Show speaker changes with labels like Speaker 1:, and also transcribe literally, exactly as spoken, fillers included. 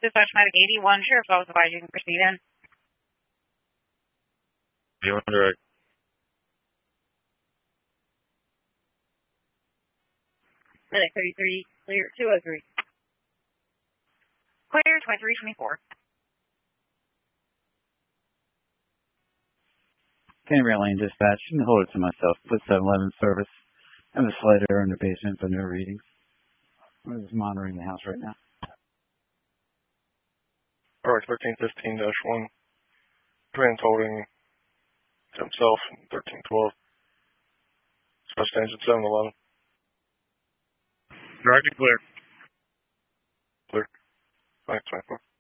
Speaker 1: Dispatch Medic eighty-one, Sheriff's Office advised you can proceed in.
Speaker 2: eighty-one direct.
Speaker 1: Medic thirty-three, clear two oh three. Clear twenty-three twenty-four.
Speaker 3: Cambria Lane Dispatch, you can hold it to myself. Put seven eleven service. I have a slight error in the basement for no readings. I'm just monitoring the house right now.
Speaker 2: Alright, thirteen fifteen dash one. Command holding to himself, thirteen twelve. Dispatch station seven eleven.
Speaker 4: Direct and clear.
Speaker 2: Clear. twenty twenty-four.